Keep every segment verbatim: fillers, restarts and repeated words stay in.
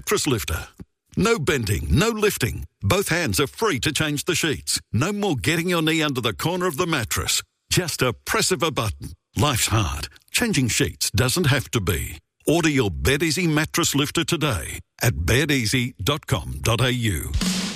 mattress lifter. No bending, no lifting. Both hands are free to change the sheets. No more getting your knee under the corner of the mattress. Just a press of a button. Life's hard. Changing sheets doesn't have to be. Order your BedEasy mattress lifter today at bed easy dot com dot a u.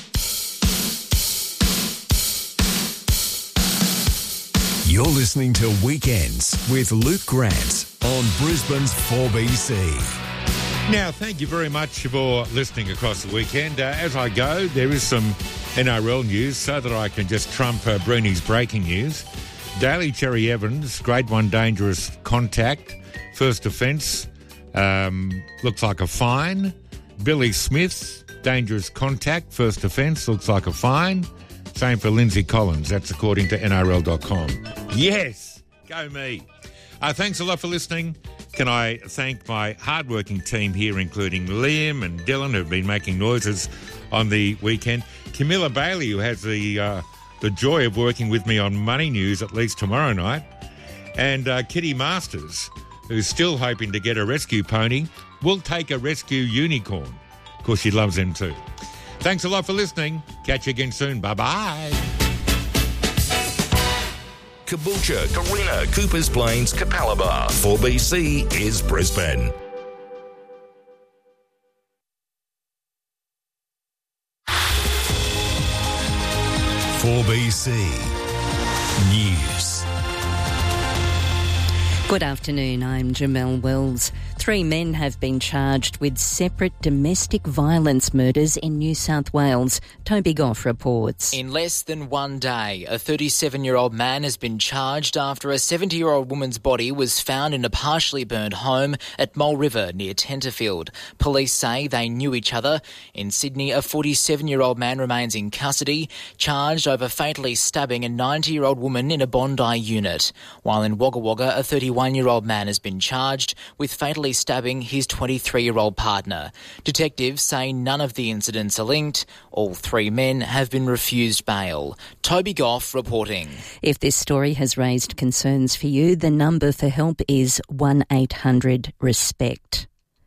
You're listening to Weekends with Luke Grant on Brisbane's four B C. Now, thank you very much for listening across the weekend. Uh, as I go, there is some N R L news so that I can just trump uh, Breeny's breaking news. Daly Cherry Evans, grade one dangerous contact, first offence, um, looks like a fine. Billy Smith, dangerous contact, first offence, looks like a fine. Same for Lindsay Collins. That's according to N R L dot com. Yes, go me. Uh, thanks a lot for listening. Can I thank my hardworking team here, including Liam and Dylan, who've been making noises on the weekend. Camilla Bailey, who has the uh, the joy of working with me on Money News at least tomorrow night. And uh, Kitty Masters, who's still hoping to get a rescue pony. We'll take a rescue unicorn. Of course, she loves them too. Thanks a lot for listening. Catch you again soon. Bye-bye. Caboolture, Carina, Coopers Plains, Capalaba. four B C is Brisbane. four B C News. Good afternoon, I'm Jamelle Wells. Three men have been charged with separate domestic violence murders in New South Wales. Toby Goff reports. In less than one day, a thirty-seven-year-old man has been charged after a seventy-year-old woman's body was found in a partially burned home at Mole River near Tenterfield. Police say they knew each other. In Sydney, a forty-seven-year-old man remains in custody, charged over fatally stabbing a ninety-year-old woman in a Bondi unit. While in Wagga Wagga, a thirty-one-year-old man has been charged with fatally stabbing his twenty-three-year-old partner. Detectives say none of the incidents are linked. All three men have been refused bail. Toby Goff reporting. If this story has raised concerns for you, the number for help is one eight hundred RESPECT.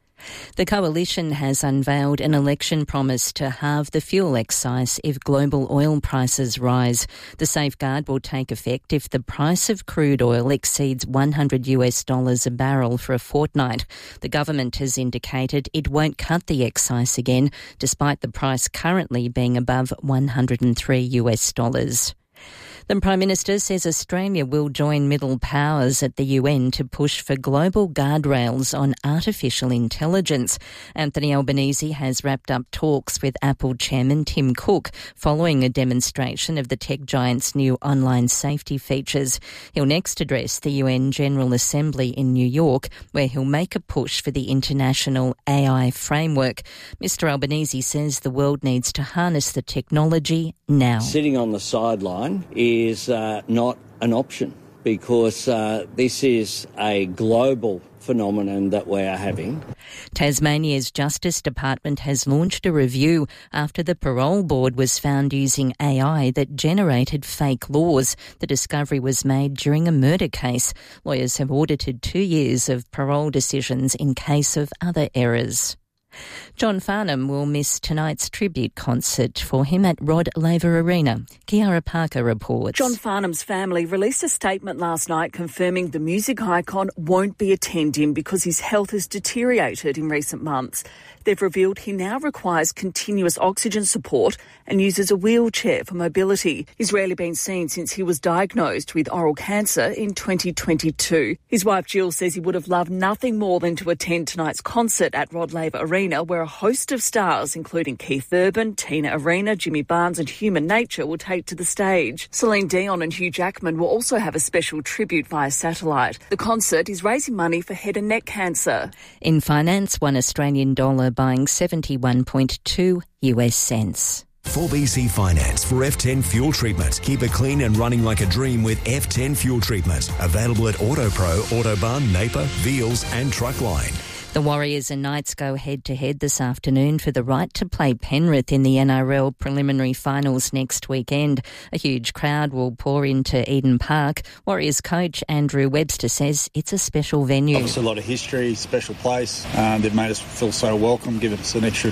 The Coalition has unveiled an election promise to halve the fuel excise if global oil prices rise. The safeguard will take effect if the price of crude oil exceeds one hundred US dollars a barrel for a fortnight. The government has indicated it won't cut the excise again, despite the price currently being above one hundred three US dollars. The Prime Minister says Australia will join middle powers at the U N to push for global guardrails on artificial intelligence. Anthony Albanese has wrapped up talks with Apple chairman Tim Cook following a demonstration of the tech giant's new online safety features. He'll next address the U N General Assembly in New York, where he'll make a push for the international A I framework. Mister Albanese says the world needs to harness the technology now. Sitting on the sideline is uh, not an option because uh, this is a global phenomenon that we are having. Tasmania's Justice Department has launched a review after the parole board was found using A I that generated fake laws. The discovery was made during a murder case. Lawyers have audited two years of parole decisions in case of other errors. John Farnham will miss tonight's tribute concert for him at Rod Laver Arena. Kiara Parker reports. John Farnham's family released a statement last night confirming the music icon won't be attending because his health has deteriorated in recent months. They've revealed he now requires continuous oxygen support and uses a wheelchair for mobility. He's rarely been seen since he was diagnosed with oral cancer in twenty twenty-two. His wife Jill says he would have loved nothing more than to attend tonight's concert at Rod Laver Arena, where a host of stars, including Keith Urban, Tina Arena, Jimmy Barnes and Human Nature, will take to the stage. Celine Dion and Hugh Jackman will also have a special tribute via satellite. The concert is raising money for head and neck cancer. In finance, one Australian dollar buying seventy-one point two US cents. four B C Finance for F ten fuel treatment. Keep it clean and running like a dream with F ten fuel treatment. Available at AutoPro, Autobahn, Napier, Veals and Truckline. The Warriors and Knights go head-to-head this afternoon for the right to play Penrith in the N R L preliminary finals next weekend. A huge crowd will pour into Eden Park. Warriors coach Andrew Webster says it's a special venue. Obviously a lot of history, special place. Um, they've made us feel so welcome, given us an extra